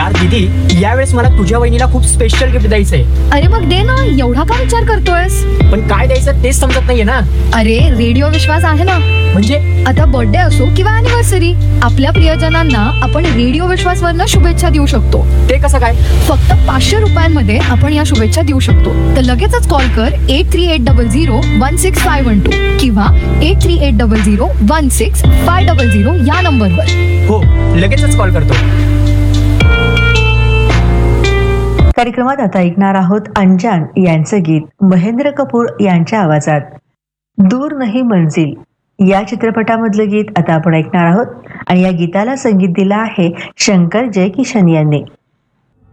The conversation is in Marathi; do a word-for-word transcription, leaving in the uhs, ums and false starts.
यार दीदी, यावेळेस मला तुझ्या वहिनीला खूप स्पेशल गिफ्ट द्यायचंय. अरे मग दे ना, एवढा का विचार करतोयस? पण काय द्यायचं तेच समजत नाहीये ना. अरे रेडिओ विश्वास आहे ना. म्हणजे आता बर्थडे असो किंवा अॅनिव्हर्सरी, आपल्या प्रियजनांना आपण रेडिओ विश्वास वरनं शुभेच्छा देऊ शकतो. ते कसं काय? फक्त पाचशे रुपयांमध्ये आपण या शुभेच्छा देऊ शकतो. तर लगेचच कॉल कर eight three eight double zero one six five one two किंवा eight three eight double zero one six five double zero या नंबरवर. हो, लगेचच कॉल करतो. कार्यक्रमात आता ऐकणार आहोत अंजान यांचं गीत महेंद्र कपूर यांच्या आवाजात. दूर नाही मंजिल या चित्रपटामधलं गीत आता आपण ऐकणार आहोत आणि या गीताला संगीत दिलं आहे शंकर जयकिशन यांनी.